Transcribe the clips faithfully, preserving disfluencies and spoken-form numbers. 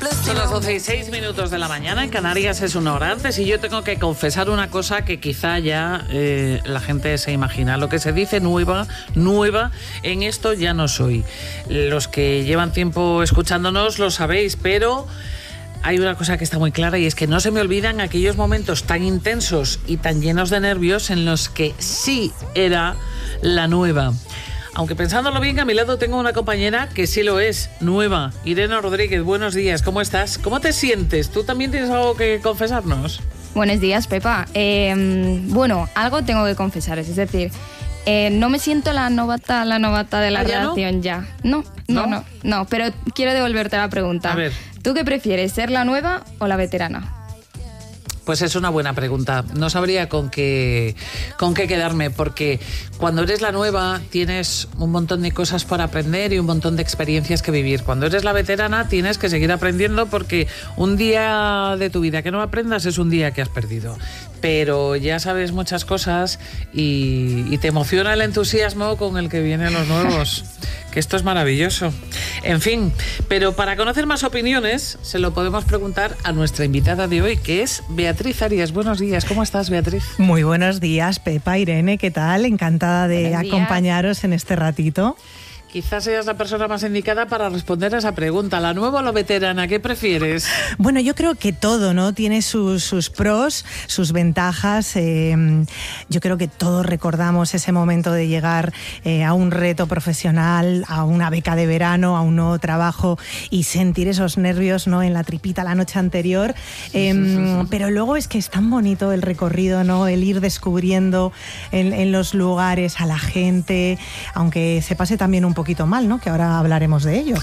Son las doce y seis minutos de la mañana, en Canarias es una hora antes y yo tengo que confesar una cosa que quizá ya eh, la gente se imagina. Lo que se dice nueva, nueva, en esto ya no soy. Los que llevan tiempo escuchándonos lo sabéis, pero hay una cosa que está muy clara y es que no se me olvidan aquellos momentos tan intensos y tan llenos de nervios en los que sí era la nueva. Aunque pensándolo bien, a mi lado tengo una compañera que sí lo es, nueva. Irene Rodríguez, buenos días, ¿cómo estás? ¿Cómo te sientes? ¿Tú también tienes algo que confesarnos? Buenos días, Pepa. Eh, bueno, algo tengo que confesaros, es decir, eh, no me siento la novata, la novata de la ¿Ah, ya redacción no? ya. No, no, no, no, no, pero quiero devolverte la pregunta. A ver. ¿Tú qué prefieres, ser la nueva o la veterana? Pues es una buena pregunta. No sabría con qué, con qué quedarme, porque cuando eres la nueva tienes un montón de cosas por aprender y un montón de experiencias que vivir. Cuando eres la veterana tienes que seguir aprendiendo, porque un día de tu vida que no aprendas es un día que has perdido. Pero ya sabes muchas cosas y, y te emociona el entusiasmo con el que vienen los nuevos. Que esto es maravilloso. En fin, pero para conocer más opiniones se lo podemos preguntar a nuestra invitada de hoy, que es Beatriz Arias. Buenos días, ¿cómo estás, Beatriz? Muy buenos días, Pepa, Irene, ¿qué tal? Encantada de Buenos días. acompañaros en este ratito. Quizás seas la persona más indicada para responder a esa pregunta. ¿La nueva o la veterana? ¿Qué prefieres? Bueno, yo creo que todo, ¿no? Tiene sus, sus pros, sus ventajas. Eh, yo creo que todos recordamos ese momento de llegar eh, a un reto profesional, a una beca de verano, a un nuevo trabajo y sentir esos nervios, ¿no? En la tripita la noche anterior. Eh, pero luego es que es tan bonito el recorrido, ¿no? El ir descubriendo en, en los lugares a la gente, aunque se pase también un poquito mal, ¿no? Que ahora hablaremos de ello.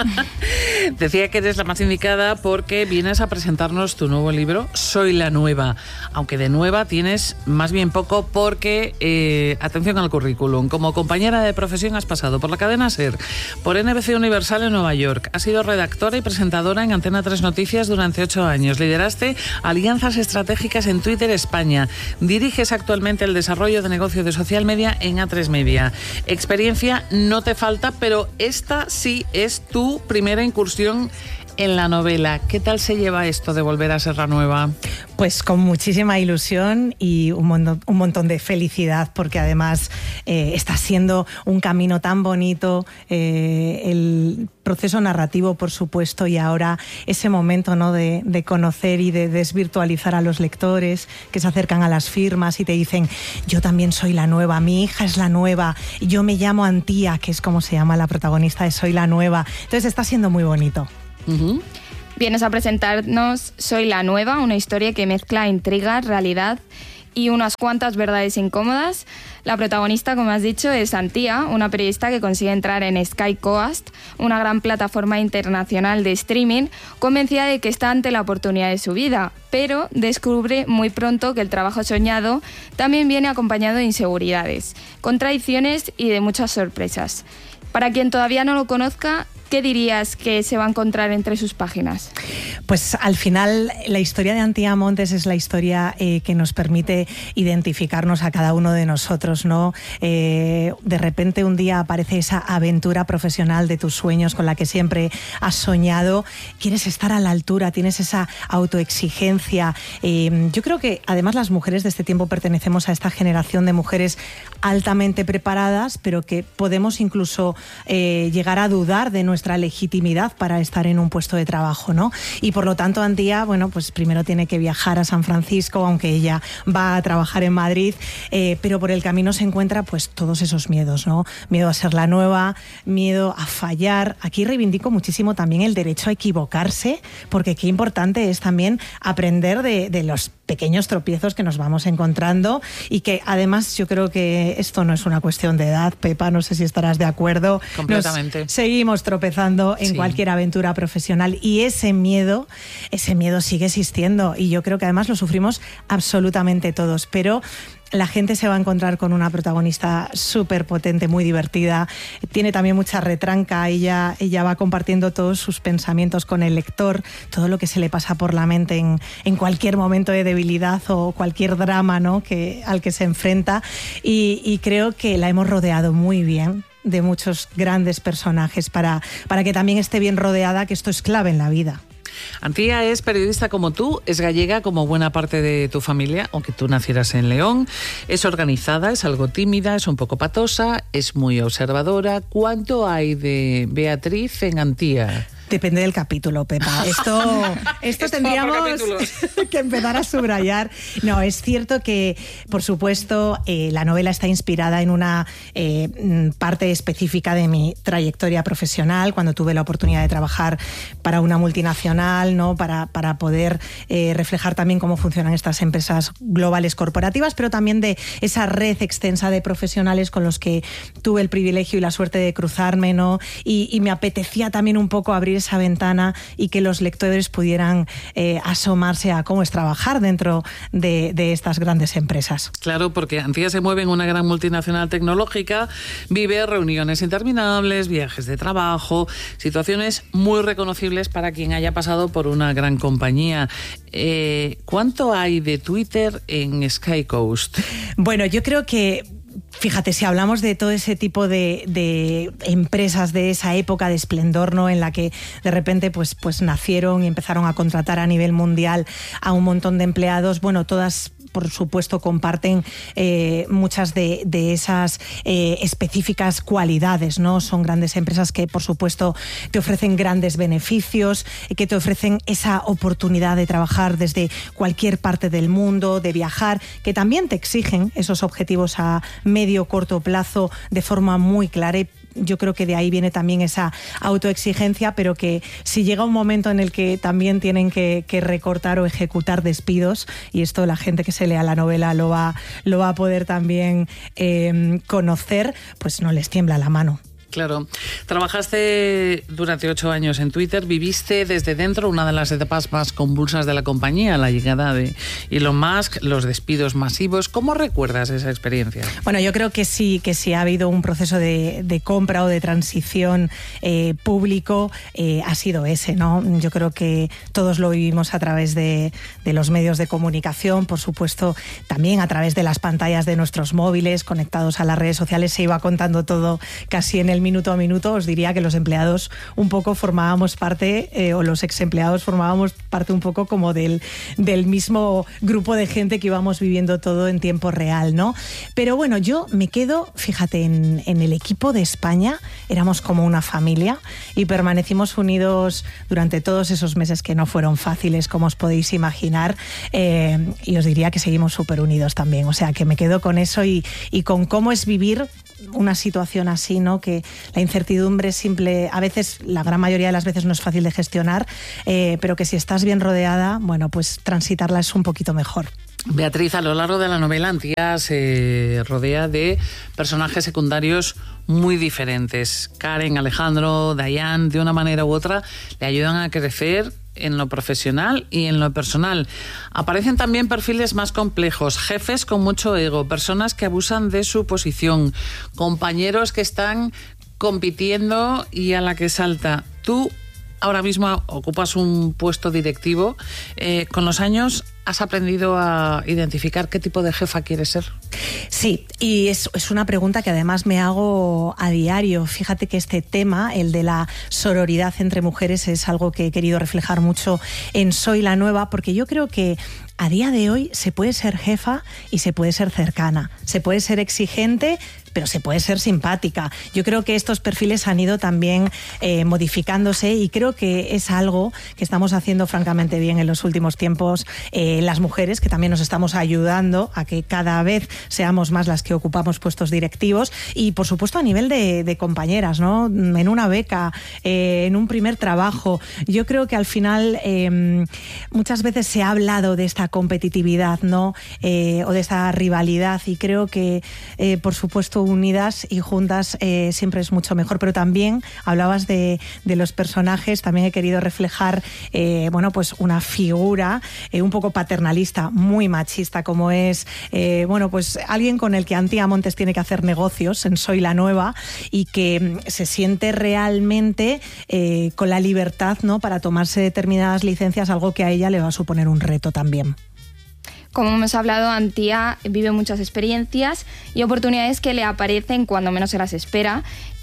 Decía que eres la más indicada porque vienes a presentarnos tu nuevo libro, Soy la Nueva. Aunque de nueva tienes más bien poco porque, eh, atención al currículum, como compañera de profesión has pasado por la cadena SER, por N B C Universal en Nueva York, has sido redactora y presentadora en Antena tres Noticias durante ocho años, lideraste alianzas estratégicas en Twitter España, diriges actualmente el desarrollo de negocio de social media en A tres Media. Experiencia no te falta, pero esta sí es tu primera incursión en la novela. ¿Qué tal se lleva esto de volver a ser la nueva? Pues con muchísima ilusión y un montón, un montón de felicidad, porque además eh, está siendo un camino tan bonito, eh, el proceso narrativo, por supuesto, y ahora ese momento, ¿no? de, de conocer y de desvirtualizar a los lectores que se acercan a las firmas y te dicen: yo también soy la nueva, mi hija es la nueva, yo me llamo Antía, que es como se llama la protagonista de Soy la Nueva. Entonces está siendo muy bonito. Uh-huh. Vienes a presentarnos Soy la Nueva, una historia que mezcla intriga, realidad y unas cuantas verdades incómodas. La protagonista, como has dicho, es Antía, una periodista que consigue entrar en Sky Coast, una gran plataforma internacional de streaming, convencida de que está ante la oportunidad de su vida, pero descubre muy pronto que el trabajo soñado también viene acompañado de inseguridades, contradicciones y de muchas sorpresas. Para quien todavía no lo conozca, ¿qué dirías que se va a encontrar entre sus páginas? Pues al final la historia de Antía Montes es la historia eh, que nos permite identificarnos a cada uno de nosotros, ¿no? Eh, de repente un día aparece esa aventura profesional de tus sueños con la que siempre has soñado, quieres estar a la altura, tienes esa autoexigencia. Eh, yo creo que además las mujeres de este tiempo pertenecemos a esta generación de mujeres altamente preparadas, pero que podemos incluso eh, llegar a dudar de nuestra legitimidad para estar en un puesto de trabajo, ¿no? Y por lo tanto Antía, bueno, pues primero tiene que viajar a San Francisco, aunque ella va a trabajar en Madrid, eh, pero por el camino se encuentra pues todos esos miedos, ¿no? Miedo a ser la nueva, miedo a fallar. Aquí reivindico muchísimo también el derecho a equivocarse, porque qué importante es también aprender de, de los pequeños tropiezos que nos vamos encontrando y que además yo creo que esto no es una cuestión de edad, Pepa, no sé si estarás de acuerdo. Completamente. Nos seguimos tropezando en Sí. cualquier aventura profesional y ese miedo, ese miedo sigue existiendo y yo creo que además lo sufrimos absolutamente todos, pero la gente se va a encontrar con una protagonista súper potente, muy divertida. Tiene también mucha retranca. Ella, ella va compartiendo todos sus pensamientos con el lector, todo lo que se le pasa por la mente en, en cualquier momento de debilidad o cualquier drama, ¿no? que, al que se enfrenta. Y, y creo que la hemos rodeado muy bien de muchos grandes personajes para, para que también esté bien rodeada, que esto es clave en la vida. Antía es periodista como tú, es gallega como buena parte de tu familia, aunque tú nacieras en León. Es organizada, es algo tímida, es un poco patosa, es muy observadora. ¿Cuánto hay de Beatriz en Antía? Depende del capítulo, Pepa. Esto, esto tendríamos que empezar a subrayar. No, es cierto que, por supuesto, eh, la novela está inspirada en una eh, parte específica de mi trayectoria profesional, cuando tuve la oportunidad de trabajar para una multinacional, ¿no? para, para poder eh, reflejar también cómo funcionan estas empresas globales corporativas, pero también de esa red extensa de profesionales con los que tuve el privilegio y la suerte de cruzarme, ¿no? y, y me apetecía también un poco abrir esa ventana y que los lectores pudieran eh, asomarse a cómo es trabajar dentro de, de estas grandes empresas. Claro, porque Antía se mueve en una gran multinacional tecnológica, vive reuniones interminables, viajes de trabajo, situaciones muy reconocibles para quien haya pasado por una gran compañía. Eh, ¿Cuánto hay de Twitter en Sky Coast? Bueno, yo creo que fíjate, si hablamos de todo ese tipo de, de empresas de esa época de esplendor, ¿no? En la que de repente pues, pues nacieron y empezaron a contratar a nivel mundial a un montón de empleados, bueno, todas por supuesto comparten eh, muchas de, de esas eh, específicas cualidades, ¿no? Son grandes empresas que por supuesto te ofrecen grandes beneficios, que te ofrecen esa oportunidad de trabajar desde cualquier parte del mundo, de viajar, que también te exigen esos objetivos a medio corto plazo de forma muy clara. Y yo creo que de ahí viene también esa autoexigencia, pero que si llega un momento en el que también tienen que, que recortar o ejecutar despidos, y esto la gente que se lea la novela lo va, lo va a poder también eh, conocer, pues no les tiembla la mano. Claro. Trabajaste durante ocho años en Twitter, viviste desde dentro una de las etapas más convulsas de la compañía, la llegada de Elon Musk, los despidos masivos. ¿Cómo recuerdas esa experiencia? Bueno, yo creo que sí, que sí ha habido un proceso de, de compra o de transición eh, público, eh, ha sido ese, ¿no? Yo creo que todos lo vivimos a través de, de los medios de comunicación, por supuesto, también a través de las pantallas de nuestros móviles, conectados a las redes sociales, se iba contando todo casi en el minuto a minuto. Os diría que los empleados un poco formábamos parte, eh, o los ex empleados formábamos parte un poco como del, del mismo grupo de gente que íbamos viviendo todo en tiempo real, ¿no? Pero bueno, yo me quedo, fíjate, en, en el equipo de España, éramos como una familia y permanecimos unidos durante todos esos meses que no fueron fáciles, como os podéis imaginar, eh, y os diría que seguimos súper unidos también, o sea, que me quedo con eso y, y con cómo es vivir una situación así, ¿no? Que la incertidumbre simple, a veces, la gran mayoría de las veces no es fácil de gestionar, eh, pero que si estás bien rodeada, bueno, pues transitarla es un poquito mejor. Beatriz, a lo largo de la novela, Antía se rodea de personajes secundarios muy diferentes. Karen, Alejandro, Dayan, de una manera u otra, le ayudan a crecer en lo profesional y en lo personal. Aparecen también perfiles más complejos, jefes con mucho ego, personas que abusan de su posición, compañeros que están compitiendo y a la que salta. Tú ahora mismo ocupas un puesto directivo. Eh, con los años, ¿has aprendido a identificar qué tipo de jefa quieres ser? Sí, y es, es una pregunta que además me hago a diario. Fíjate que este tema, el de la sororidad entre mujeres, es algo que he querido reflejar mucho en Soy la Nueva, porque yo creo que a día de hoy se puede ser jefa y se puede ser cercana, se puede ser exigente, pero se puede ser simpática. Yo creo que estos perfiles han ido también eh, modificándose y creo que es algo que estamos haciendo francamente bien en los últimos tiempos, eh, las mujeres, que también nos estamos ayudando a que cada vez seamos más las que ocupamos puestos directivos y, por supuesto, a nivel de, de compañeras, ¿no? En una beca, eh, en un primer trabajo. Yo creo que al final eh, muchas veces se ha hablado de esta competitividad, ¿no? Eh, o de esta rivalidad, y creo que, eh, por supuesto, unidas y juntas eh, siempre es mucho mejor. Pero también hablabas de, de los personajes, también he querido reflejar eh, bueno, pues una figura eh, un poco paternalista, muy machista, como es eh, bueno, pues alguien con el que Antía Montes tiene que hacer negocios en Soy la Nueva, y que se siente realmente eh, con la libertad, ¿no?, para tomarse determinadas licencias, algo que a ella le va a suponer un reto también. Como hemos hablado, Antía vive muchas experiencias y oportunidades que le aparecen cuando menos se las espera.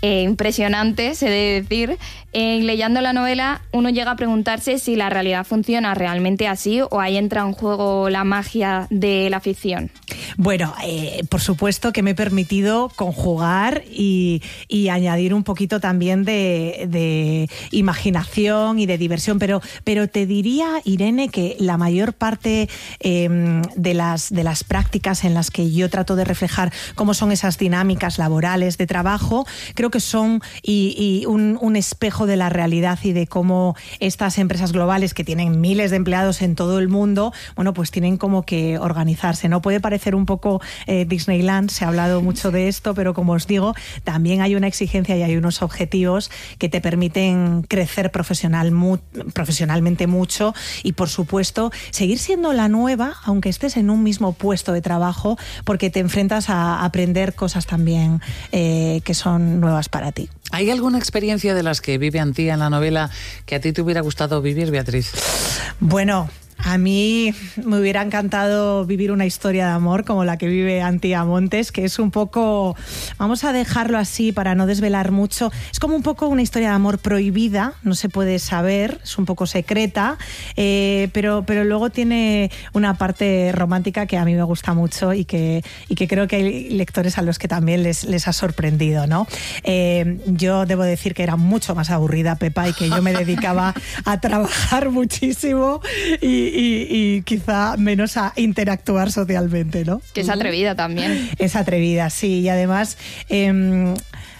eh, impresionante, se debe decir. Eh, leyendo la novela, uno llega a preguntarse si la realidad funciona realmente así o ahí entra en juego la magia de la ficción. Bueno, eh, por supuesto que me he permitido conjugar y, y añadir un poquito también de, de imaginación y de diversión, pero, pero te diría, Irene, que la mayor parte eh, de, las, de las prácticas en las que yo trato de reflejar cómo son esas dinámicas laborales de trabajo, creo que son y, y un, un espejo de la realidad y de cómo estas empresas globales que tienen miles de empleados en todo el mundo, bueno, pues tienen como que organizarse, ¿no? Puede parecer un poco eh, Disneyland, se ha hablado mucho de esto, pero como os digo, también hay una exigencia y hay unos objetivos que te permiten crecer profesional, mu- profesionalmente mucho y, por supuesto, seguir siendo la nueva, aunque estés en un mismo puesto de trabajo, porque te enfrentas a aprender cosas también eh, que son nuevas para ti. ¿Hay alguna experiencia de las que vive Antía en la novela que a ti te hubiera gustado vivir, Beatriz? Bueno, a mí me hubiera encantado vivir una historia de amor como la que vive Antía Montes, que es un poco, vamos a dejarlo así para no desvelar mucho, es como un poco una historia de amor prohibida, no se puede saber, es un poco secreta, eh, pero, pero luego tiene una parte romántica que a mí me gusta mucho y que, y que creo que hay lectores a los que también les, les ha sorprendido, ¿no? Eh, yo debo decir que era mucho más aburrida, Pepa, y que yo me dedicaba a trabajar muchísimo y Y, y quizá menos a interactuar socialmente, ¿no? Que es atrevida también. Es atrevida, sí, y además eh,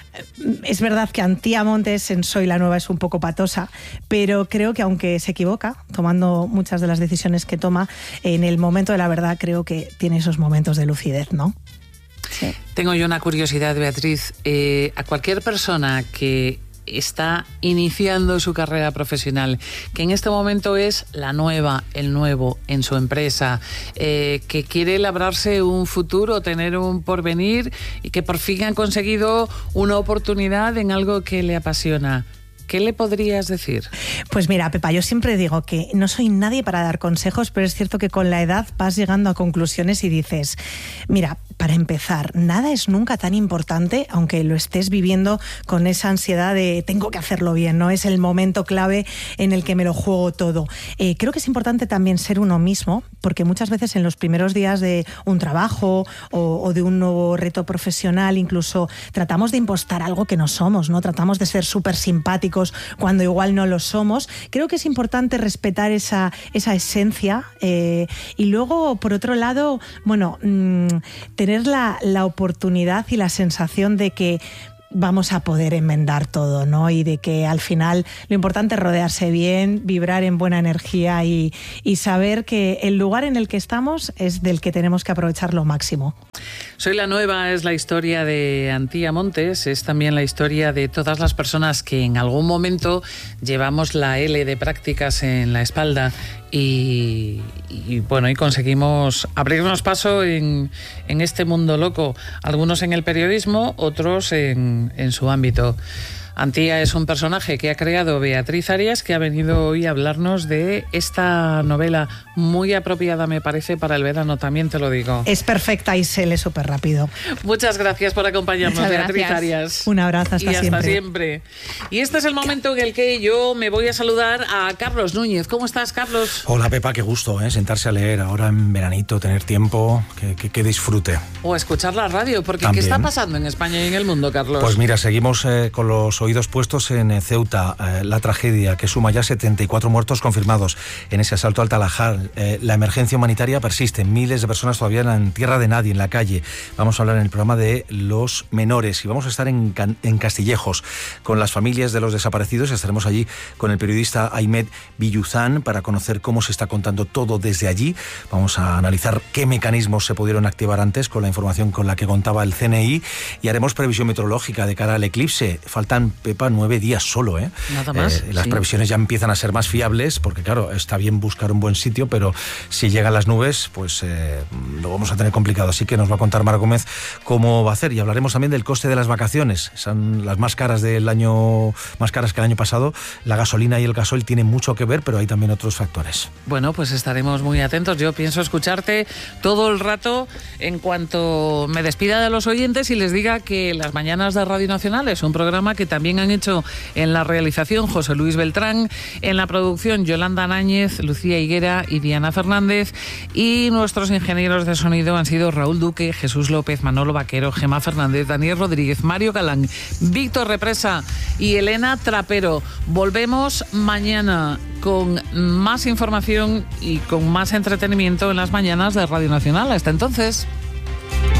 es verdad que Antía Montes en Soy la Nueva es un poco patosa, pero creo que aunque se equivoca, tomando muchas de las decisiones que toma, en el momento de la verdad creo que tiene esos momentos de lucidez, ¿no? Sí. Tengo yo una curiosidad, Beatriz. Eh, a cualquier persona que está iniciando su carrera profesional, que en este momento es la nueva, el nuevo en su empresa, eh, que quiere labrarse un futuro, tener un porvenir y que por fin han conseguido una oportunidad en algo que le apasiona. ¿Qué le podrías decir? Pues mira, Pepa, yo siempre digo que no soy nadie para dar consejos, pero es cierto que con la edad vas llegando a conclusiones y dices, mira, para empezar, nada es nunca tan importante, aunque lo estés viviendo con esa ansiedad de tengo que hacerlo bien, ¿no? Es el momento clave en el que me lo juego todo. Eh, creo que es importante también ser uno mismo, porque muchas veces en los primeros días de un trabajo o, o de un nuevo reto profesional, incluso tratamos de impostar algo que no somos, ¿no? Tratamos de ser súper simpáticos cuando igual no lo somos. Creo que es importante respetar esa, esa esencia eh, y luego, por otro lado, bueno, mmm, tener la, la oportunidad y la sensación de que vamos a poder enmendar todo, ¿no? Y de que al final lo importante es rodearse bien, vibrar en buena energía y, y saber que el lugar en el que estamos es del que tenemos que aprovechar lo máximo. Soy la Nueva es la historia de Antía Montes, es también la historia de todas las personas que en algún momento llevamos la L de prácticas en la espalda y, y bueno, y conseguimos abrirnos paso en, en este mundo loco, algunos en el periodismo, otros en, en su ámbito. Antía es un personaje que ha creado Beatriz Arias, que ha venido hoy a hablarnos de esta novela muy apropiada, me parece, para el verano, también te lo digo. Es perfecta y se lee súper rápido. Muchas gracias por acompañarnos, Muchas Beatriz gracias. Arias. Un abrazo, hasta y hasta siempre. siempre. Y este es el momento en el que yo me voy a saludar a Carlos Núñez. ¿Cómo estás, Carlos? Hola, Pepa, qué gusto, ¿eh? Sentarse a leer ahora en veranito, tener tiempo, que, que, que disfrute. O escuchar la radio, porque También. ¿qué está pasando en España y en el mundo, Carlos? Pues mira, seguimos eh, con los oídos puestos en eh, Ceuta, eh, la tragedia que suma ya setenta y cuatro muertos confirmados en ese asalto al Talajal. Eh, la emergencia humanitaria persiste, miles de personas todavía en tierra de nadie, en la calle. Vamos a hablar en el programa de los menores y vamos a estar en, en Castillejos con las familias de los desaparecidos. Estaremos allí con el periodista Ahmed Villuzán para conocer cómo se está contando todo desde allí. Vamos a analizar qué mecanismos se pudieron activar antes con la información con la que contaba el C N I y haremos previsión meteorológica de cara al eclipse. Faltan Pepa, nueve días solo, ¿eh? Nada más. Eh, las sí. previsiones ya empiezan a ser más fiables, porque claro, está bien buscar un buen sitio, pero si llegan las nubes, pues eh, lo vamos a tener complicado. Así que nos va a contar Mar Gómez cómo va a hacer. Y hablaremos también del coste de las vacaciones. Son las más caras del año, más caras que el año pasado. La gasolina y el gasoil tienen mucho que ver, pero hay también otros factores. Bueno, pues estaremos muy atentos. Yo pienso escucharte todo el rato en cuanto me despida de los oyentes y les diga que Las Mañanas de Radio Nacional es un programa que también han hecho en la realización José Luis Beltrán, en la producción Yolanda Náñez, Lucía Higuera y Diana Fernández, y nuestros ingenieros de sonido han sido Raúl Duque, Jesús López, Manolo Vaquero, Gemma Fernández, Daniel Rodríguez, Mario Galán, Víctor Represa y Elena Trapero. Volvemos mañana con más información y con más entretenimiento en Las Mañanas de Radio Nacional. Hasta entonces.